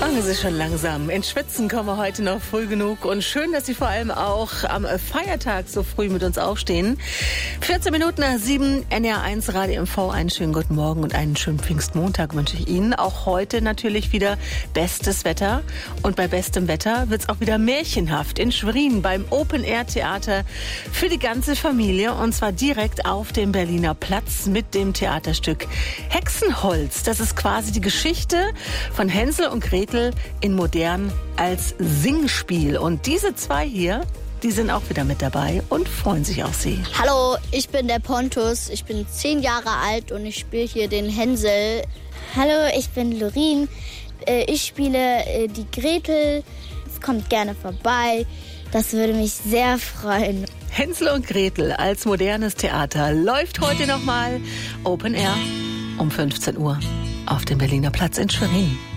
Fangen Sie schon langsam. Ins Schwitzen kommen wir heute noch früh genug. Und schön, dass Sie vor allem auch am Feiertag so früh mit uns aufstehen. 14 Minuten nach 7, NR1 Radio MV. Einen schönen guten Morgen und einen schönen Pfingstmontag wünsche ich Ihnen. Auch heute natürlich wieder bestes Wetter. Und bei bestem Wetter wird es auch wieder märchenhaft in Schwerin beim Open-Air-Theater für die ganze Familie. Und zwar direkt auf dem Berliner Platz mit dem Theaterstück Hexenholz. Das ist quasi die Geschichte von Hänsel und Gretel in modern als Singspiel. Und diese zwei hier, die sind auch wieder mit dabei und freuen sich auf Sie. Hallo, ich bin der Pontus. Ich bin 10 Jahre alt und ich spiele hier den Hänsel. Hallo, ich bin Lorin. Ich spiele die Gretel. Kommt gerne vorbei. Das würde mich sehr freuen. Hänsel und Gretel als modernes Theater läuft heute nochmal Open Air um 15 Uhr auf dem Berliner Platz in Schwerin.